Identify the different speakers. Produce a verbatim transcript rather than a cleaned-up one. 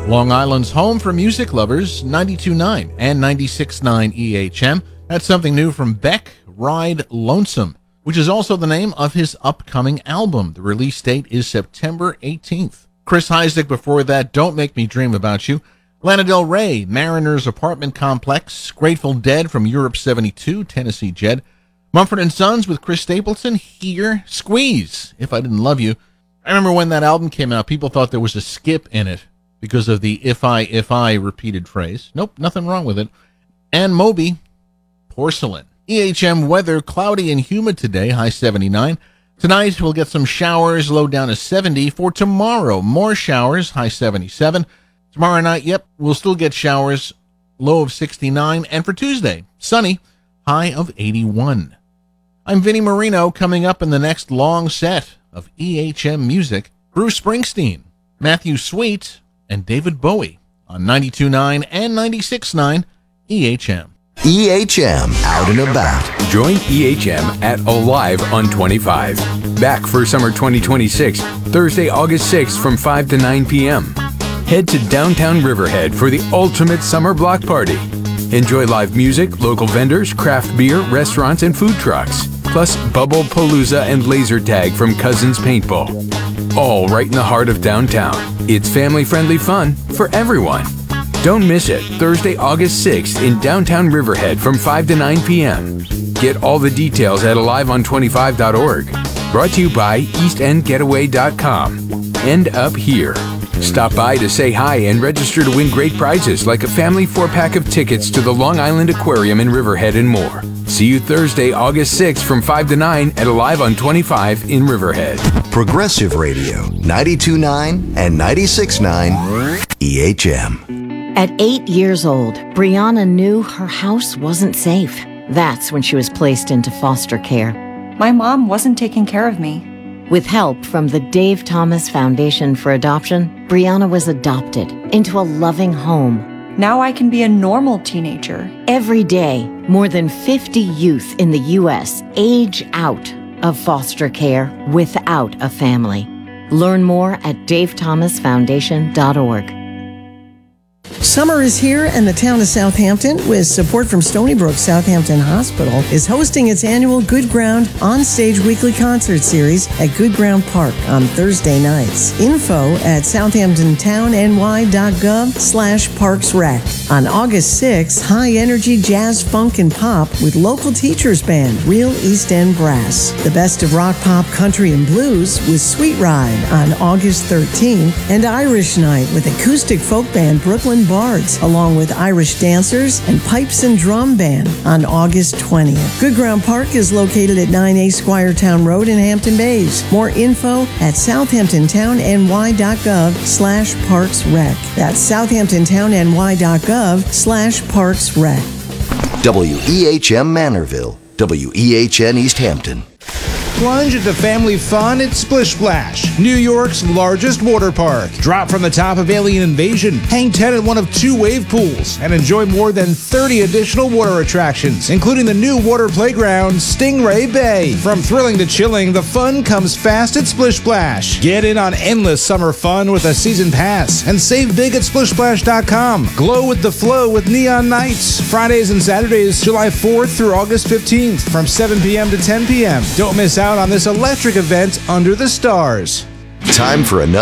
Speaker 1: Long Island's home for music lovers, ninety-two point nine and ninety-six point nine E H M. That's something new from Beck, Ride Lonesome, which is also the name of his upcoming album. The release date is September eighteenth. Chris Isaak before that, Don't Make Me Dream About You. Lana Del Rey, Mariner's Apartment Complex. Grateful Dead from Europe seventy-two, Tennessee Jed. Mumford and Sons with Chris Stapleton, Here. Squeeze, If I Didn't Love You. I remember when that album came out, people thought there was a skip in it because of the if I, if I repeated phrase. Nope, nothing wrong with it. And Moby, Porcelain. E H M weather, cloudy and humid today, high seventy-nine. Tonight we'll get some showers, low down to seventy. For tomorrow, more showers, high seventy-seven. Tomorrow night, yep, we'll still get showers, low of sixty-nine. And for Tuesday, sunny, high of eighty-one. I'm Vinnie Marino. Coming up in the next long set of E H M music, Bruce Springsteen, Matthew Sweet, and David Bowie on ninety-two point nine and ninety-six point nine E H M.
Speaker 2: E H M Out and About.
Speaker 3: Join E H M at Alive on twenty-five. Back for summer twenty twenty-six, Thursday, August sixth from five to nine p.m. Head to downtown Riverhead for the ultimate summer block party. Enjoy live music, local vendors, craft beer, restaurants, and food trucks. Plus Bubble Palooza and laser tag from Cousins Paintball. All right in the heart of downtown. It's family-friendly fun for everyone. Don't miss it, Thursday, August sixth in downtown Riverhead from five to nine p.m. Get all the details at alive on twenty-five dot org. Brought to you by east end getaway dot com. End up here. Stop by to say hi and register to win great prizes like a family four-pack of tickets to the Long Island Aquarium in Riverhead and more. See you Thursday, August sixth from five to nine at Alive on twenty-five in Riverhead.
Speaker 2: Progressive Radio, ninety-two point nine and ninety-six point nine E H M.
Speaker 4: At eight years old, Brianna knew her house wasn't safe. That's when she was placed into foster care.
Speaker 5: My mom wasn't taking care of me.
Speaker 4: With help from the Dave Thomas Foundation for Adoption, Brianna was adopted into a loving home.
Speaker 5: Now I can be a normal teenager.
Speaker 4: Every day, more than fifty youth in the U S age out of foster care without a family. Learn more at dave thomas foundation dot org.
Speaker 6: Summer is here, and the town of Southampton, with support from Stony Brook Southampton Hospital, is hosting its annual Good Ground on-stage weekly concert series at Good Ground Park on Thursday nights. Info at southamptontownny.gov slash parksrec. On August sixth, high-energy jazz, funk, and pop with local teachers band, Real East End Brass. The best of rock, pop, country, and blues with Sweet Ride on August thirteenth, and Irish Night with acoustic folk band Brooklyn Bards, along with Irish dancers and pipes and drum band on August twentieth. Good Ground Park is located at nine A Squiretown Road in Hampton Bays. More info at southamptontownny.gov slash parksrec. That's southamptontownny.gov slash parksrec.
Speaker 2: W E H M Manorville, W E H N East Hampton.
Speaker 7: Plunge into family fun at Splish Splash, New York's largest water park. Drop from the top of Alien Invasion, hang ten at one of two wave pools, and enjoy more than thirty additional water attractions, including the new water playground, Stingray Bay. From thrilling to chilling, the fun comes fast at Splish Splash. Get in on endless summer fun with a season pass, and save big at splish splash dot com. Glow with the flow with Neon Nights, Fridays and Saturdays, July fourth through August fifteenth, from seven p.m. to ten p.m. Don't miss out on this electric event under the stars.
Speaker 2: Time for another